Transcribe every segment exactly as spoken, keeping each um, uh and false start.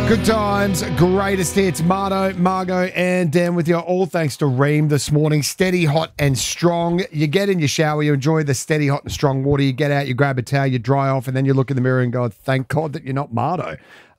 Good times, greatest hits. Marto, Margot, and Dan with you. All thanks to Ream this morning. Steady, hot, and strong. You get in your shower, you enjoy the steady, hot, and strong water. You get out, you grab a towel, you dry off, and then you look in the mirror and go, thank God that you're not Marto.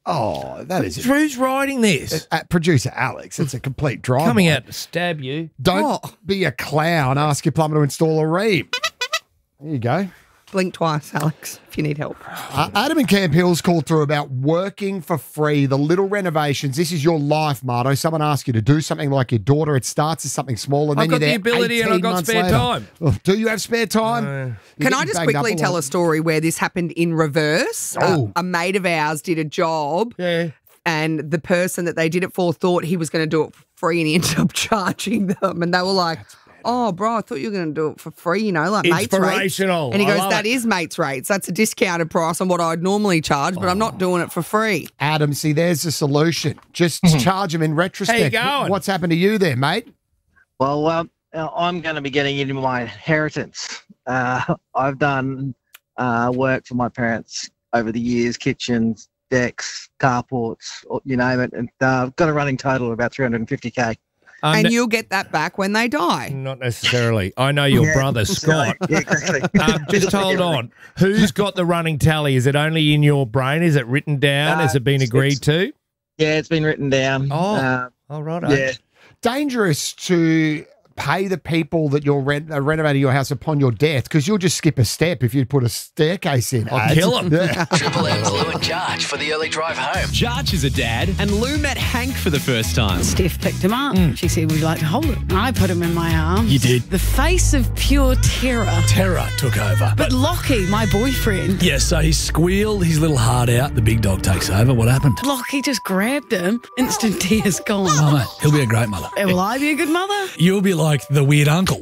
Oh, that is it. Who's writing this? Uh, producer Alex. It's a complete drive. Coming out to stab you. Don't Oh. be a clown. Ask your plumber to install a Ream. There you go. Blink twice, Alex, if you need help. Uh, Adam in Camp Hill's called through about working for free, the little renovations. This is your life, Marto. Someone asks you to do something like your daughter. It starts as something small, and I've then got you're the there ability and I've eighteen got months spare later. time. Oh, do you have spare time? No. You're Can I getting just banged up quickly a tell lot. a story where this happened in reverse? Oh. Uh, a mate of ours did a job Yeah. and the person that they did it for thought he was going to do it for free and he ended up charging them. And they were like, oh, bro, I thought you were going to do it for free, you know, like mates rates. Inspirational. And he I goes, love that it. is mates rates. That's a discounted price on what I'd normally charge, but I'm not doing it for free. Adam, see, there's the solution. Just charge them in retrospect. How you going? What's happened to you there, mate? Well, um, I'm going to be getting into my inheritance. Uh, I've done uh, work for my parents over the years, kitchens, decks, carports, or you name it, and uh, I've got a running total of about three hundred fifty K. Um, and no- you'll get that back when they die. Not necessarily. I know your Yeah. brother, Scott. Yeah, exactly. Um, just hold on. Who's got the running tally? Is it only in your brain? Is it written down? No, Has it been it's- agreed to? Yeah, it's been written down. Oh. Uh, All right. yeah. Dangerous to pay the people that you're rent, uh, renovating your house upon your death, because you'll just skip a step if you put a staircase in. I'll Ads. kill 'em. Yeah. Triple M's Lou and Jarge for the early drive home. Jarge is a dad, and Lou met Hank for the first time. Steph picked him up. She said, would you like to hold it? I put him in my arms. You did. The face of pure terror. Terror took over. But Lockie, my boyfriend, Yeah, so he squealed his little heart out. The big dog takes over. What happened? Lockie just grabbed him. Instant tears gone. Oh, mate, he'll be a great mother. Will I be a good mother? You'll be like the weird uncle.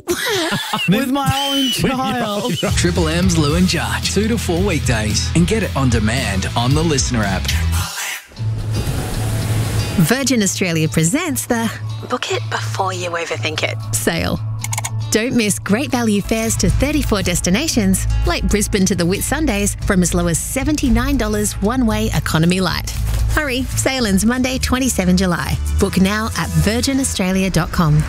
With my own child. Triple M's Lou and Jarge. Two to four weekdays. And get it on demand on the Listener app. Virgin Australia presents the Book It Before You Overthink It sale. Don't miss great value fares to thirty-four destinations, like Brisbane to the Whitsundays, from as low as seventy-nine dollars one-way economy light. Hurry, sale ends Monday, the twenty-seventh of July. Book now at virgin australia dot com.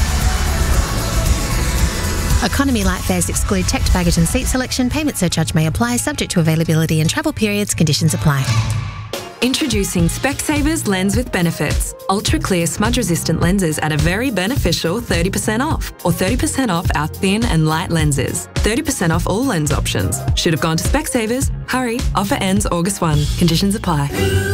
Economy light fares exclude checked baggage and seat selection. Payment surcharge may apply, subject to availability and travel periods. Conditions apply. Introducing Specsavers Lens with Benefits. Ultra clear smudge resistant lenses at a very beneficial thirty percent off, or thirty percent off our thin and light lenses. thirty percent off all lens options. Should have gone to Specsavers. Hurry, offer ends August first. Conditions apply.